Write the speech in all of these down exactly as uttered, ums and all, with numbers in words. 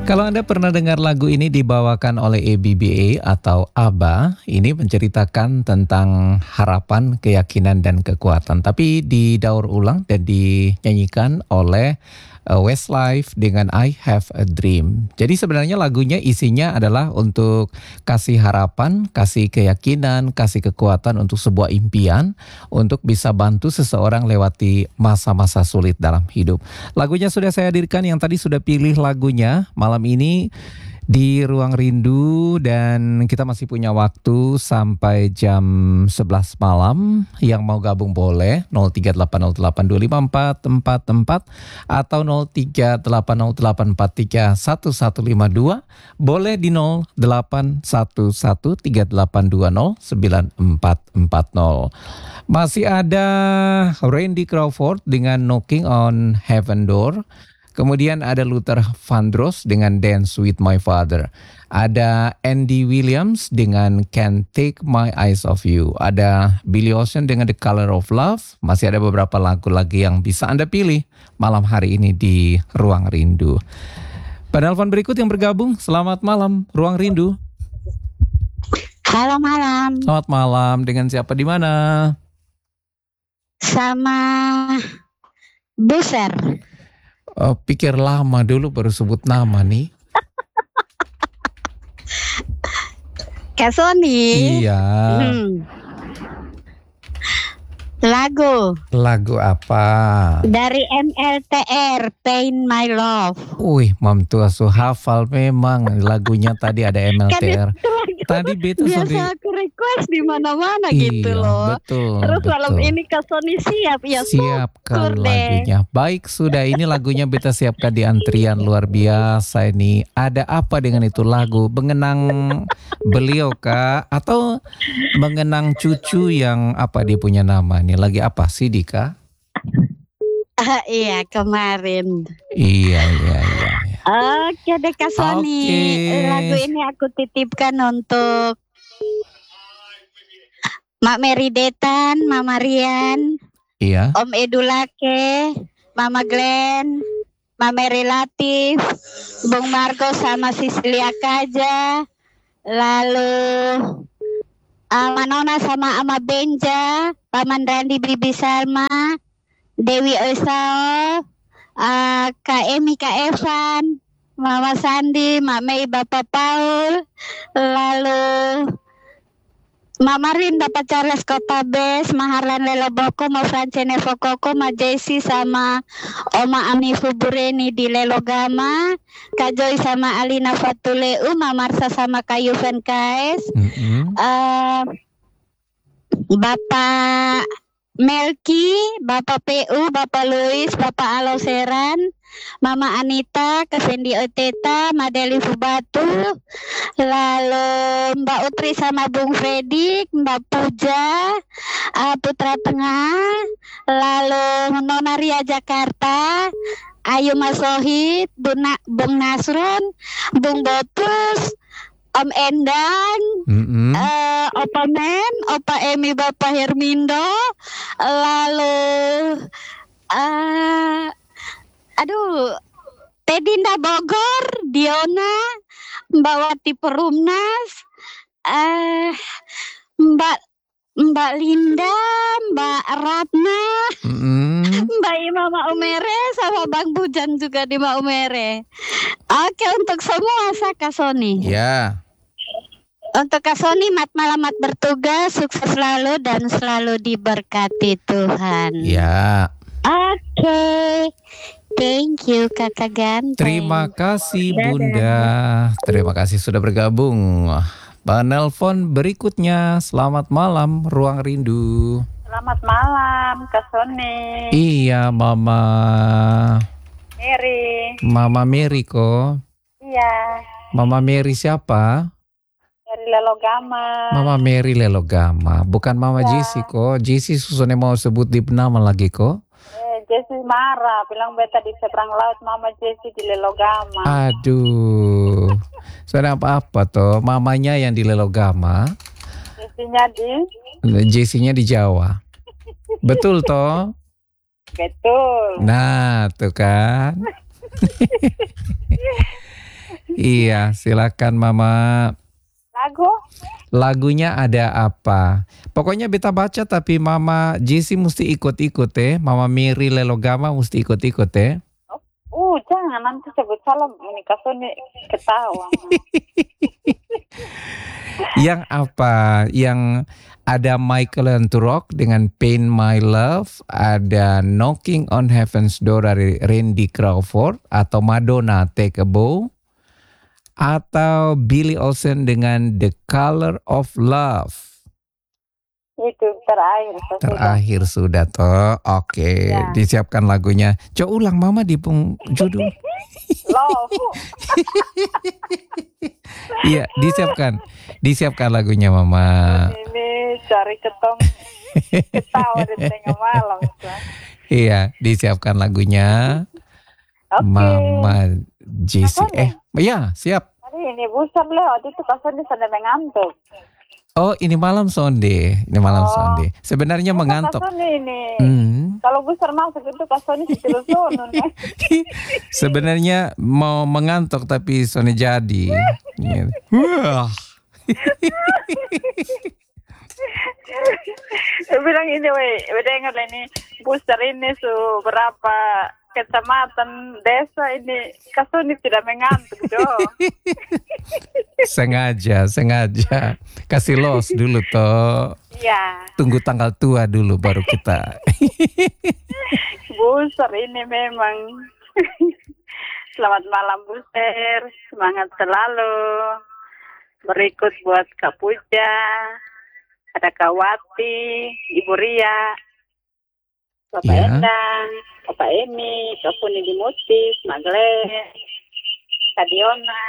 Kalau Anda pernah dengar lagu ini dibawakan oleh A B B A atau ABBA, ini menceritakan tentang harapan, keyakinan, dan kekuatan. Tapi didaur ulang dan dinyanyikan oleh uh, Westlife dengan I Have a Dream. Jadi sebenarnya lagunya isinya adalah untuk kasih harapan, kasih keyakinan, kasih kekuatan untuk sebuah impian, untuk bisa bantu seseorang lewati masa-masa sulit dalam hidup. Lagunya sudah saya hadirkan, yang tadi sudah pilih lagunya malam ini di Ruang Rindu, dan kita masih punya waktu sampai jam sebelas malam. Yang mau gabung boleh nol tiga delapan nol delapan dua lima empat empat empat atau nol tiga delapan nol delapan empat tiga satu satu lima dua, boleh di nol delapan satu satu tiga delapan dua nol sembilan empat empat nol. Masih ada Randy Crawford dengan Knocking on Heaven Door. Kemudian ada Luther Vandross dengan Dance with My Father. Ada Andy Williams dengan Can't Take My Eyes Off You. Ada Billy Ocean dengan The Color of Love. Masih ada beberapa lagu lagi yang bisa Anda pilih malam hari ini di Ruang Rindu. Penelpon berikut yang bergabung, selamat malam Ruang Rindu. Halo malam. Selamat malam, dengan siapa di mana? Sama Buser. Oh, pikir lama dulu baru sebut nama nih. Kak Sony. Iya. Hmm. Lagu. Lagu apa? Dari M L T R, Pain My Love. Wih, Mam tua su hafal memang lagunya. Tadi ada M L T R. Kan Tadi beta biasa sampai aku request di mana-mana iya, gitu loh. Betul. Terus betul. malam ini Kak Sony siap ya. Siapkan syukur deh. lagunya. Baik, sudah, ini lagunya beta siapkan di antrian luar biasa ini. Ada apa dengan itu lagu? Mengenang beliau kah? Atau mengenang cucu yang apa dia punya nama nih? Lagi apa sih Dika? Ah, iya kemarin. Iya, iya, iya. iya. Oke deh Kak Sony. Oke. Lagu ini aku titipkan untuk Mak Mary Detan, Mama Rian, Iya. Om Edulake, Mama Glenn, Mama Relatif, Bung Marco sama Sisilia Kaja, lalu Ama Nona sama Ama Benja, Paman Randi Bibi Salma, Dewi Esau, uh, Kak Emi Kak Evan, Mama Sandi, Mak Mei Bapak Paul, lalu Mama Rin Bapak Charles Kota Bes, Maharlan Lela Boko, Ma Francene Fokoko, Ma Jesse sama Oma Amifu Bureni di Lelogama, Kak Joy sama Alina Fatuleu, Ma Marsa sama Kayu Van Kaes, Mm-mm. uh, Bapak Melki, Bapak P U, Bapak Luis, Bapak Aloseran, Mama Anita, Kesendi Oteta, Madeli Fubatu, lalu Mbak Utri sama Bung Fredik, Mbak Puja, uh, Putra Tengah, lalu Nona Ria Jakarta, Ayu Mas Sohid, Buna, Bung Nasron, Bung Botus, Om Endang, Mm-mm. uh, Opa Men, Opa Emi, Bapak Hermindo, lalu uh, aduh, Tedinda Bogor, Diona, Mbak Wati Perumnas, uh, Mbak Mbak Linda, Mbak Ratna, Mm-mm. Mbak Imama Umere, sama Bang Bujan juga di Mbak Umere. Oke, untuk semua Saka Sony. Ya. Untuk Kak Sony, mat malam mat bertugas, sukses selalu dan selalu diberkati Tuhan. Ya. Oke, thank you Kakak Ganteng. Terima kasih Dadah. Bunda. Terima kasih sudah bergabung. Penelpon berikutnya, selamat malam Ruang Rindu. Selamat malam, Kak Sony. Iya, Mama. Mary. Mama Mary kok. Iya, Mama Mary siapa? dari Lelogama. Mama Mary Lelogama. Bukan Mama Ya. Jessy kok. Jessy susunnya mau sebut di nama lagi kok. Eh, Jessie marah, bilang beta di seberang laut, Mama Jessie di Lelogama. Aduh. Sudah apa-apa toh. Mamanya yang di Lelogama. Jessinya di? Jessy-nya di Jawa. Betul toh? Betul. Nah, tuh kan. Iya, silakan Mama. Lagu? Lagunya ada apa? Pokoknya beta baca tapi Mama Jesse mesti ikut-ikut eh. Mama Mary Lelogama mesti ikut-ikut eh. Uh, jangan nanti sebut salah menikah Sony ketawa. Yang apa? Yang ada Michael Anturok dengan Pain My Love, ada Knocking on Heaven's Door dari Randy Crawford, atau Madonna Take a Bow, atau Billy Ocean dengan The Color of Love. Itu terakhir. Sudah. Terakhir sudah toh. Oke, Ya. disiapkan lagunya. Coba ulang Mama di pung judul. Love. Iya, disiapkan. Disiapkan lagunya Mama. Ini cari ketong ketawa di tengah malam. Iya, disiapkan lagunya. Oke. Mama Jesse. Apa Eh, ya, siap. Hari ini busar lewat itu Kak Sony sudah mengantuk. Oh, ini malam sonde. Ini malam Oh. sonde. Sebenarnya Kak mengantuk. Sony ini. Hmm. Kalau busar masuk itu Kak Sony setilu sono nih. Sebenarnya mau mengantuk tapi Sony jadi. Gitu. Wah. Dia bilang ini, weh, dengar ini booster ini su berapa kecamatan desa ini Kak Sony tidak mengantuk, Jo. Sengaja, sengaja. Kasih los dulu toh. Iya, Tunggu tanggal tua dulu baru kita. booster ini memang. Selamat malam booster, semangat selalu. Berikut buat Kak Puja, ada Kak Wati, Ibu Ria, Bapak Ya. Endang, Bapak Emi, Kak Puni Dimutis, Magle, Kak Diona,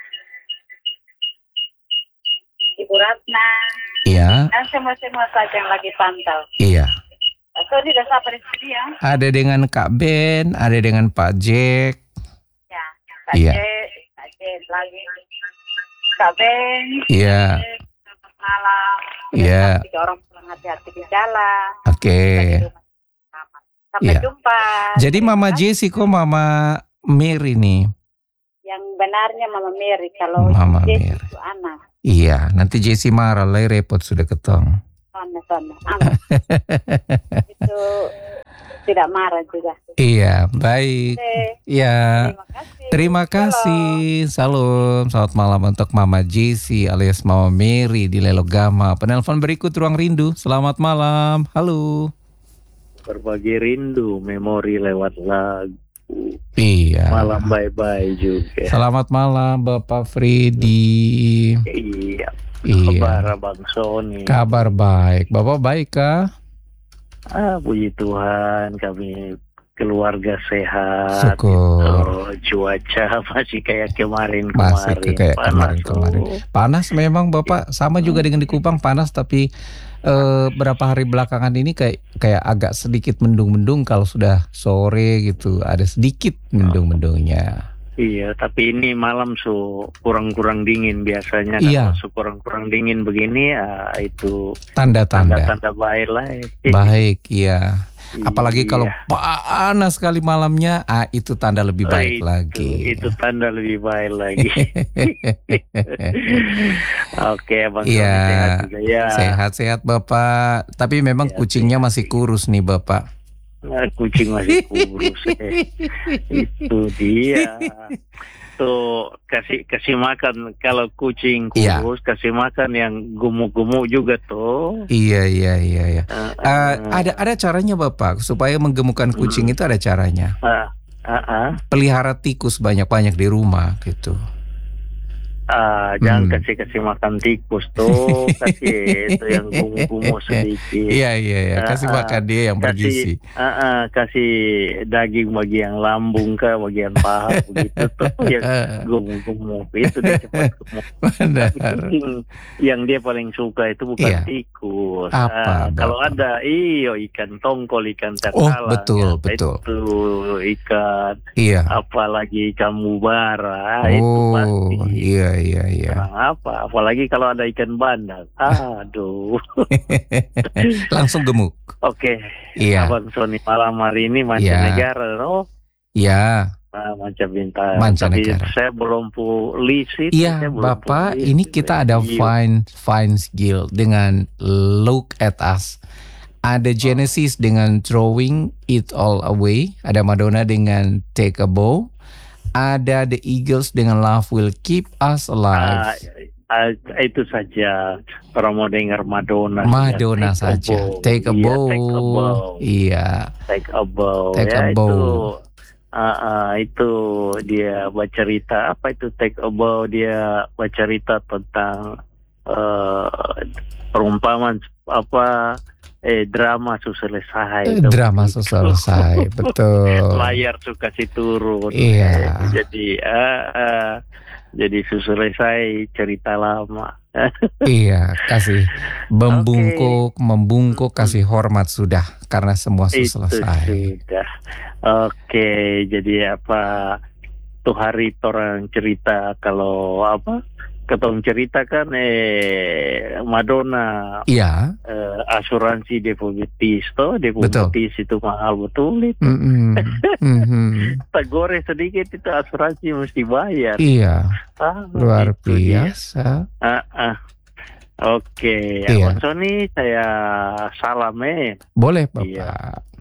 Ibu Ratna, Iya, dan semua-semua saja yang lagi pantau. iya. Kak Sony udah sampai di studio? Ada dengan Kak Ben, ada dengan Pak Jack. Ya, Kak Iya. J, Kak J lagi. Kak Ben, Iya, selamat malam. Iya. Tiga orang pulang hati-hati di jalan. oke. Sampai Iya. jumpa. Jadi Terima Mama kasih. Jesse kok Mama Mary nih? Yang benarnya Mama Mary, kalau Mama Jesse Mary. itu anak. Iya, nanti Jesse marah lah repot sudah ketong. Sana-sana. Anak. Itu tidak marah juga. Iya, baik. Oke, Iya. terima kasih. Terima kasih. Salam. Selamat malam untuk Mama Jesse alias Mama Mary di Lelogama. Penelpon berikut Ruang Rindu. Selamat malam. Halo. Berbagi rindu, memori lewat lagu. Iya. Malam bye-bye juga. Selamat malam Bapak Freddy. Iya. Iya. Kabar Bang Sony. Kabar baik. Bapak baik kah? Ah, puji Tuhan, kami keluarga sehat. Syukur. Oh, cuaca masih kayak kemarin-kemarin. Masih ke- kayak Panas, kemarin-kemarin. oh. Panas memang Bapak, sama juga dengan di Kupang panas, tapi eh, berapa hari belakangan ini kayak kayak agak sedikit mendung-mendung kalau sudah sore gitu. Ada sedikit mendung-mendungnya. Iya, tapi ini malam su kurang-kurang dingin biasanya. Iya. Kalau su kurang-kurang dingin begini, ah, itu Tanda-tanda. tanda-tanda baik lah. Baik, iya. Apalagi kalau Iya. panas sekali malamnya, ah itu tanda lebih Oh, baik itu, lagi. Itu tanda lebih baik lagi. Oke, Bang Sony, Iya. sehat juga ya. Sehat-sehat Bapak. Tapi memang Sehat, kucingnya sehat. masih kurus nih Bapak. Nah, kucing masih kurus. eh. Itu dia. Tuh kasih kasih makan kalau kucing Iya. kurus, kasih makan yang gemuk-gemuk juga tuh. Iya, iya, iya, iya. Ah, Eh, ah, ada ada caranya Bapak supaya menggemukkan kucing Hmm. itu ada caranya. ah, ah, ah. Pelihara tikus banyak-banyak di rumah gitu. Ah, jangan Hmm. kasih kasih makan tikus tuh, kasih itu yang gemuk-gemuk sedikit. Iya, iya, iya. Kasih Ah, makan dia yang bergizi. Kasih, ah, ah, kasih daging bagian lambung kah, bagian paha begitu tuh yang gemuk-gemuk itu dia cepat gemuk. Benar. Tapi kucing yang dia paling suka itu bukan Iya. tikus. Apa, Ah, kalau Bapak? ada iyo ikan tongkol, ikan Oh, cakalang, betul, ya, betul. itu ikan, Iya. apalagi ikan mubara, itu Oh, pasti. iya, iya, iya. Kurang apa? Apalagi kalau ada ikan bandeng. Aduh. Langsung gemuk. Oke. Iya. Abang Sony malam hari ini mancanegara, no? Iya. Ah, mancanegara. Mancanegara. Tapi saya belum list itu. Iya, saya belum Bapak, list ini itu. kita ada Iya. Fine Fine Skill dengan Look at Us. Ada Genesis dengan Throwing It All Away. Ada Madonna dengan Take a Bow. Ada The Eagles dengan Love Will Keep Us Ah, Alive. ah, itu saja. Kalau mau dengar Madonna. Madonna ya, saja. Take Take a a Bow. Iya, Bow. Take a Bow. Iya. Take a Bow. Take ya, a Bow. Itu, ah, ah, itu dia bercerita. Apa itu Take a Bow? Dia bercerita tentang uh, perumpamaan apa eh drama selesai. Eh, drama selesai, betul. Layar suka si turun. Iya. Eh, jadi uh, uh, jadi selesai cerita lama. Iya, kasih membungkuk, membungkuk, kasih hormat sudah karena semua Itu selesai. sudah. Oke, jadi apa tuh hari orang cerita kalau apa? Ketong cerita kan eh Madonna Iya, eh, asuransi diabetes toh diabetes itu mahal betul itu. mm-mm, mhm. Tegore sedikit itu asuransi mesti bayar. Iya, Ah, luar itu dia. biasa. Ah, ah. Oke, Iya. Abang Sony saya salam eh. Boleh Bapak. Iya.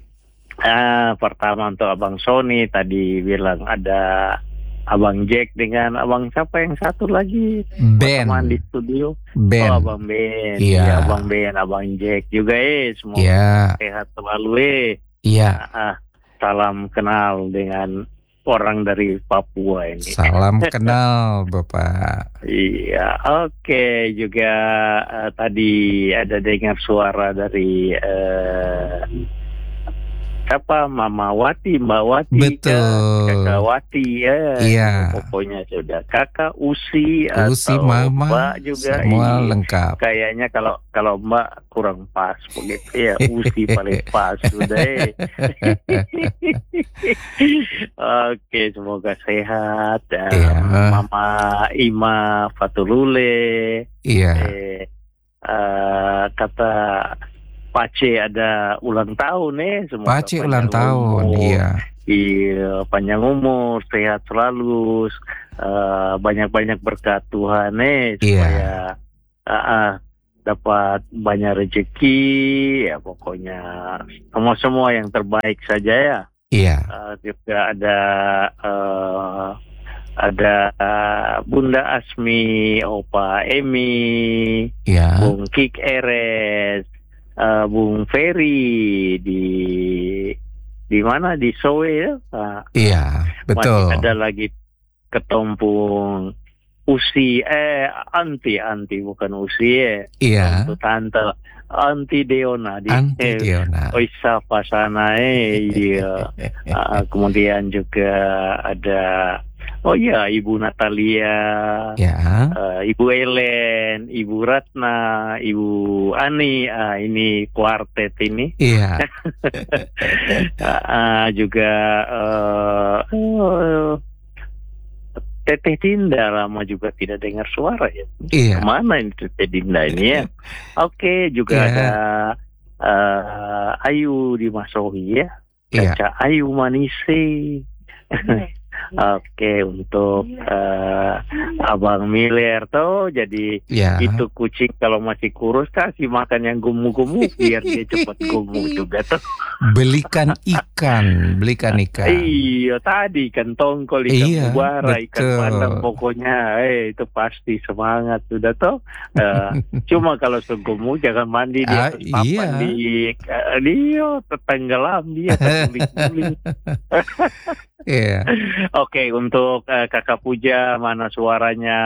Ah, pertama untuk Abang Sony tadi bilang ada Abang Jack dengan Abang siapa yang satu lagi Ben, teman di studio. Ben. Oh, Abang Ben. Iya. Ya, Abang Ben, Abang Jack juga eh semoga Iya, sehat selalu eh. iya. Ah, ah. Salam kenal dengan orang dari Papua ini. Salam kenal Bapak. Iya, oke juga eh, tadi ada dengar suara dari eh, siapa Mama Wati, Mbak Wati, Betul. Kakak Wati ya. Iya. Pokoknya sudah Kakak Usi, Usi, atau Mama, Mbak juga. semua Iya. lengkap. Kayaknya kalau kalau Mbak kurang pas begitu ya, Usi paling pas sudah. Eh. Oke, semoga sehat. Dan Iya. Mama Ima Fatulule. Iya, Eh, eh, kata Pace ada ulang tahun eh. Semoga Pace panjang ulang tahun, umur. iya. Iya, panjang umur, sehat selalu, eh, banyak-banyak berkat Tuhan eh supaya ah, ah, dapat banyak rezeki ya pokoknya semua-semua yang terbaik saja ya. Iya, Uh, juga ada uh, ada uh, Bunda Asmi, Opa Emi, iya. Bung Kik Eres, uh, Bung Ferry di di mana di Sowe ya. Uh, Iya, betul. Masih ada lagi Ketompung Usi eh anti anti bukan Usi eh. Iya, Untuk tante Anti Deona di Anti eh, Diona. Oisa Pasana eh iya. Ah, kemudian juga ada oh iya Ibu Natalia, Ya, ah, Ibu Ellen, Ibu Ratna, Ibu Ani, ah, ini kuartet ini. iya. Ah, ah, juga eh, oh, Teteh Dinda lama juga tidak dengar suara ya. Iya. Kemana ini Teteh Dinda ini ya? Oke, juga Iya. ada eh, Ayu di Masohi ya. Iya. Caca Ayu Manise. Oke, untuk eh, Abang Miler tuh jadi Iya. itu kucing kalau masih kurus kasih makan yang gemuk-gemuk biar dia cepat gemuk juga tuh. Belikan ikan, belikan ikan. Iya, tadi ikan tongkol, ikan Iya, mubara, ikan betul. bandeng pokoknya eh itu pasti semangat sudah toh. Eh, cuma kalau segemuk jangan mandi di Ah, atas papan iya. di eh, dia tetenggelam dia terguling-guling. Iya. Oke, untuk eh, Kakak Puja mana suaranya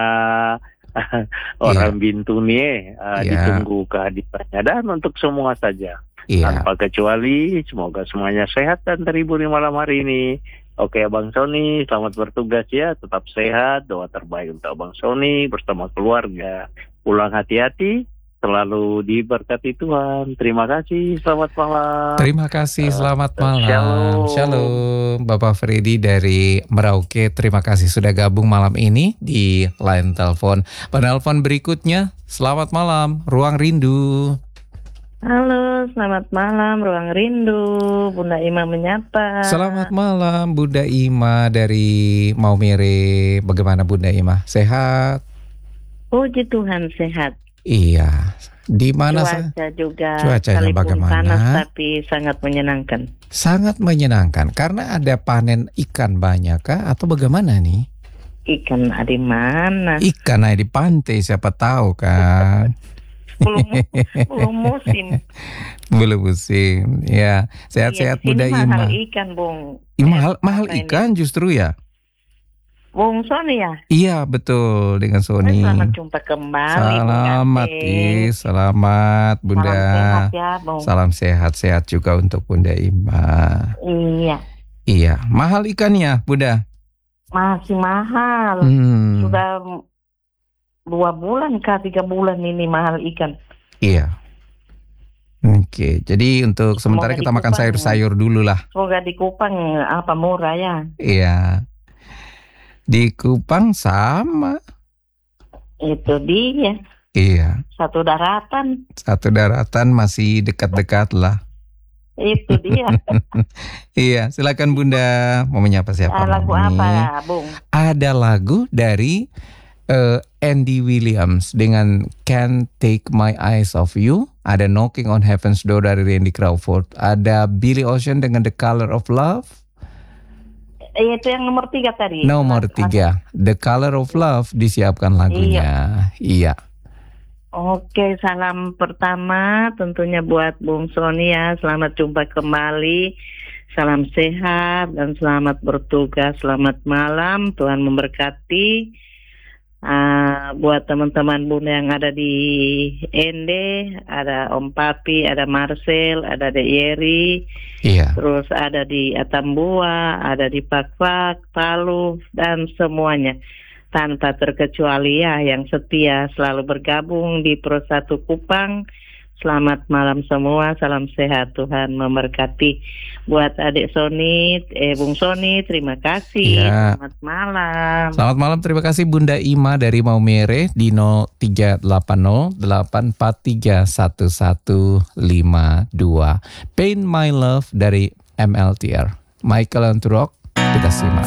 orang Bintuni eh, Iya. ditunggu kehadirannya dan untuk semua saja. Iya. Tanpa kecuali semoga semuanya sehat dan terhibur di malam hari ini. Oke Abang Sony, selamat bertugas ya, tetap sehat, doa terbaik untuk Abang Sony bersama keluarga. Pulang hati-hati, selalu diberkati Tuhan. Terima kasih, selamat malam. Terima kasih, selamat malam. Shalom. Shalom. Bapak Freddy dari Merauke, terima kasih sudah gabung malam ini di line telepon. Penelpon berikutnya, selamat malam, Ruang Rindu. Halo, selamat malam Ruang Rindu. Bunda Ima menyapa. Selamat malam Bunda Ima dari Maumere. Bagaimana Bunda Ima? Sehat? Puji Tuhan sehat. Iya. Di mana sa- Cuaca juga Cuacanya sekalipun bagaimana? panas tapi sangat menyenangkan. Sangat menyenangkan karena ada panen ikan banyak kah atau bagaimana nih? Ikan ada mana? Ikan ada di pantai siapa tahu kan. Belum belum musim. Belum musim. Ya, sehat-sehat Iya, di Bunda sini Ima. mahal ikan, Bung. Ih, mahal Eh, mahal apa ini? ikan justru ya? Bung Sony ya? Iya, betul dengan Eh, Sony. Selamat jumpa kembali. Bung Selamat, Gade. Ih, selamat Bunda. Salam sehat ya, Bung. Salam sehat-sehat juga untuk Bunda Ima. Iya, Iya, mahal ikannya, Bunda. masih mahal. Hmm, Sudah dua bulan kah tiga bulan ini mahal ikan. iya. Oke, jadi untuk sementara Semoga kita di makan Kupang- sayur-sayur dulu lah. Semoga di Kupang apa murah ya. Iya. Di Kupang sama. Itu dia. Iya, Satu daratan. satu daratan masih dekat-dekat lah. Itu dia. Iya, silakan Bunda. Mau menyapa siapa Ah, lagu nih? apa, Bung? Ada lagu dari eh, Andy Williams dengan Can't Take My Eyes Off You. Ada Knocking on Heaven's Door dari Randy Crawford. Ada Billy Ocean dengan The Color of Love. Eh, itu yang nomor tiga tadi. Nomor Lagu- tiga, The Color of Love disiapkan lagunya. Iya. Oke, salam pertama tentunya buat Bung Sony ya. Selamat jumpa kembali. Salam sehat dan selamat bertugas. Selamat malam. Tuhan memberkati. Ah, buat teman-teman Bunda yang ada di Ende, ada Om Papi, ada Marcel, ada De Yeri, Iya. terus ada di Atambua, ada di Pakpak, Palu, dan semuanya. Tanpa terkecuali ya yang setia selalu bergabung di Pro satu Kupang. Selamat malam semua, salam sehat, Tuhan memberkati. Buat adik Sony, eh Bung Sony, terima kasih. Iya. Selamat malam. Selamat malam, terima kasih Bunda Ima dari Maumere di nol tiga delapan nol delapan empat tiga satu satu lima dua. Paint My Love dari M L T R. Michael Anturok, kita simak.